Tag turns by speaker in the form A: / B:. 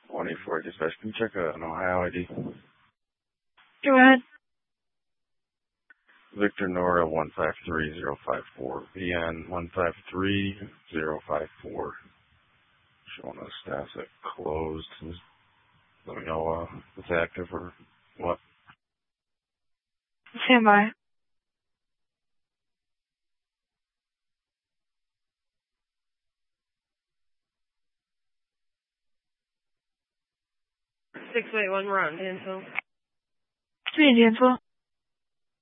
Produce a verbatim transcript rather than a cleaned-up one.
A: twenty-four dispatch, can you check an Ohio I D?
B: Go ahead.
A: Victor Nora one five three zero five four. V N one five three zero five four. Showing us status that closed. Let me know uh, if it's active or what.
B: Stand by.
C: six eight one, we're on Dansville.
B: Three Dansville.